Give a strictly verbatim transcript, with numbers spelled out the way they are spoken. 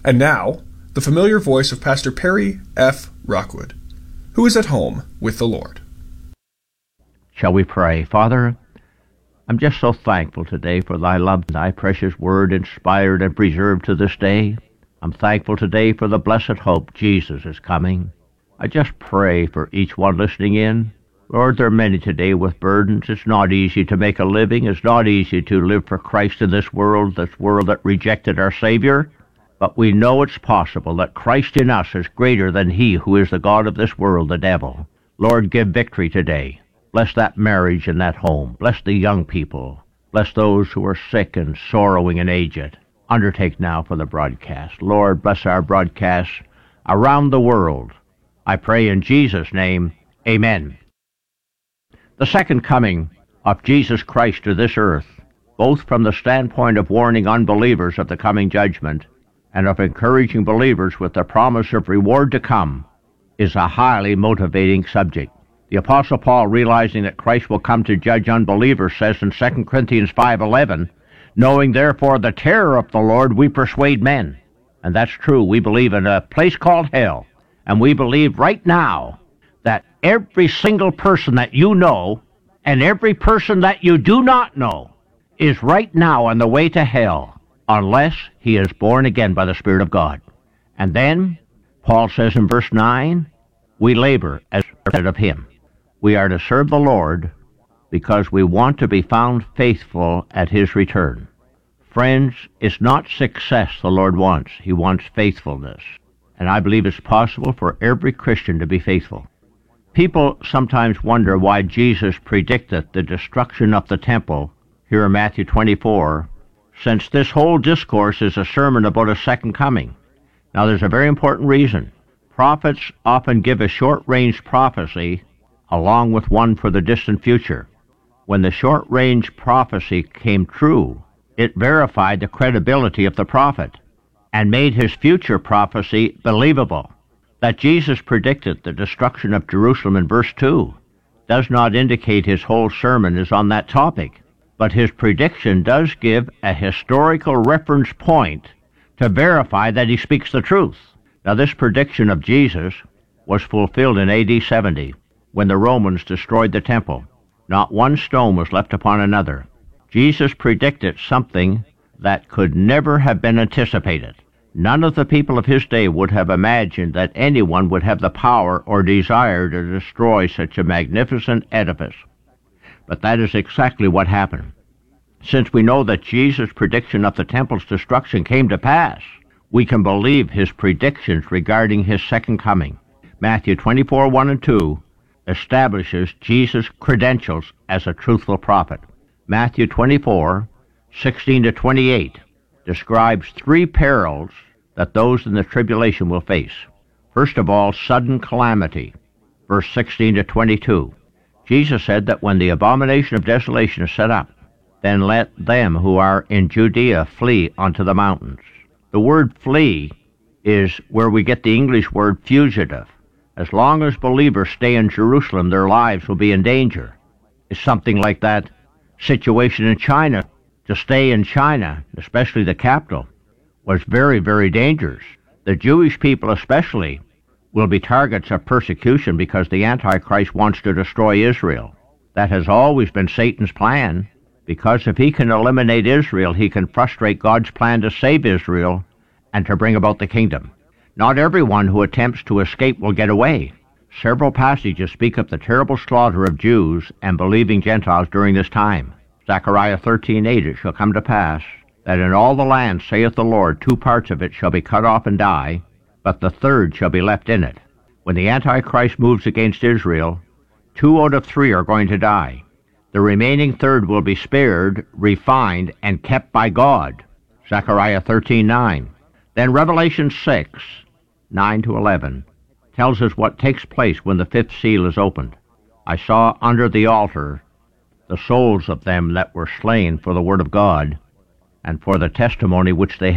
And now, the familiar voice of Pastor Perry F. Rockwood, who is at home with the Lord. Shall we pray? Father, I'm just so thankful today for thy love, thy precious word inspired and preserved to this day. I'm thankful today for the blessed hope Jesus is coming. I just pray for each one listening in. Lord, there are many today with burdens. It's not easy to make a living. It's not easy to live for Christ in this world, this world that rejected our Savior. But we know it's possible that Christ in us is greater than he who is the God of this world, the devil. Lord, give victory today. Bless that marriage and that home. Bless the young people. Bless those who are sick and sorrowing and aged. Undertake now for the broadcast. Lord, bless our broadcasts around the world. I pray in Jesus' name, amen. The second coming of Jesus Christ to this earth, both from the standpoint of warning unbelievers of the coming judgment and of encouraging believers with the promise of reward to come, is a highly motivating subject. The Apostle Paul, realizing that Christ will come to judge unbelievers, says in Second Corinthians five eleven, knowing therefore the terror of the Lord, we persuade men. And that's true. We believe in a place called hell, and we believe right now that every single person that you know and every person that you do not know is right now on the way to hell, unless he is born again by the Spirit of God. And then, Paul says in verse nine, we labor as of him. We are to serve the Lord because we want to be found faithful at his return. Friends, it's not success the Lord wants. He wants faithfulness. And I believe it's possible for every Christian to be faithful. People sometimes wonder why Jesus predicted the destruction of the temple here in Matthew twenty-four, since this whole discourse is a sermon about a second coming. Now, there's a very important reason. Prophets often give a short-range prophecy along with one for the distant future. When the short-range prophecy came true, it verified the credibility of the prophet and made his future prophecy believable. That Jesus predicted the destruction of Jerusalem in verse two does not indicate his whole sermon is on that topic, but his prediction does give a historical reference point to verify that he speaks the truth. Now, this prediction of Jesus was fulfilled in A D seventy, when the Romans destroyed the temple. Not one stone was left upon another. Jesus predicted something that could never have been anticipated. None of the people of his day would have imagined that anyone would have the power or desire to destroy such a magnificent edifice. But that is exactly what happened. Since we know that Jesus' prediction of the temple's destruction came to pass, we can believe his predictions regarding his second coming. Matthew twenty-four, one and two establishes Jesus' credentials as a truthful prophet. Matthew twenty-four, sixteen to twenty-eight describes three perils that those in the tribulation will face. First of all, sudden calamity, verse sixteen to twenty-two. Jesus said that when the abomination of desolation is set up, then let them who are in Judea flee unto the mountains. The word flee is where we get the English word fugitive. As long as believers stay in Jerusalem, their lives will be in danger. It's something like that situation in China. To stay in China, especially the capital, was very, very dangerous. The Jewish people especially will be targets of persecution because the Antichrist wants to destroy Israel. That has always been Satan's plan, because if he can eliminate Israel, he can frustrate God's plan to save Israel and to bring about the kingdom. Not everyone who attempts to escape will get away. Several passages speak of the terrible slaughter of Jews and believing Gentiles during this time. Zechariah thirteen eight, it shall come to pass that in all the land, saith the Lord, two parts of it shall be cut off and die, but the third shall be left in it. When the Antichrist moves against Israel, two out of three are going to die. The remaining third will be spared, refined, and kept by God. Zechariah thirteen nine. Then Revelation six, nine to eleven, tells us what takes place when the fifth seal is opened. I saw under the altar the souls of them that were slain for the word of God and for the testimony which they